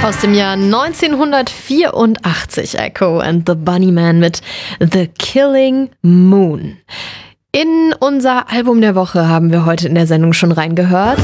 Aus dem Jahr 1984, Echo and the Bunnymen mit The Killing Moon. In unser Album der Woche haben wir heute in der Sendung schon reingehört.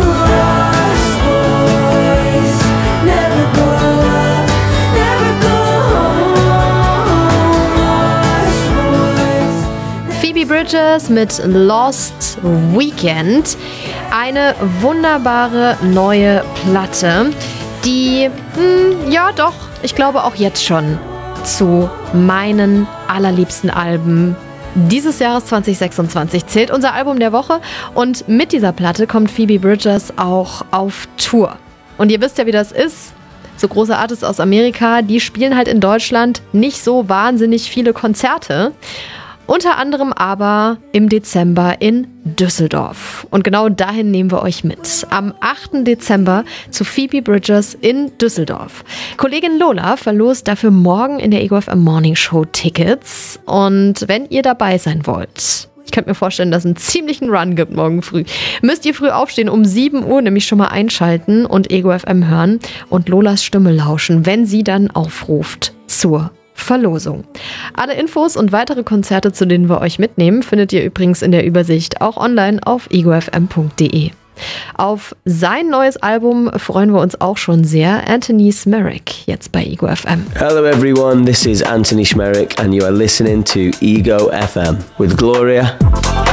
Phoebe Bridgers mit Lost Weekend. Eine wunderbare neue Platte, die, ich glaube auch jetzt schon zu meinen allerliebsten Alben dieses Jahres 2026 zählt. Unser Album der Woche, und mit dieser Platte kommt Phoebe Bridgers auch auf Tour. Und ihr wisst ja, wie das ist. So große Artists aus Amerika, die spielen halt in Deutschland nicht so wahnsinnig viele Konzerte. Unter anderem aber im Dezember in Düsseldorf. Und genau dahin nehmen wir euch mit. Am 8. Dezember zu Phoebe Bridgers in Düsseldorf. Kollegin Lola verlost dafür morgen in der Ego FM Morning Show Tickets. Und wenn ihr dabei sein wollt, ich könnte mir vorstellen, dass es einen ziemlichen Run gibt morgen früh, müsst ihr früh aufstehen, um 7 Uhr nämlich schon mal einschalten und Ego FM hören und Lolas Stimme lauschen, wenn sie dann aufruft zur Verlosung. Alle Infos und weitere Konzerte, zu denen wir euch mitnehmen, findet ihr übrigens in der Übersicht auch online auf egofm.de. Auf sein neues Album freuen wir uns auch schon sehr. Anthony Šmerek, jetzt bei Ego FM. Hello everyone, this is Anthony Šmerek and you are listening to Ego FM with Gloria.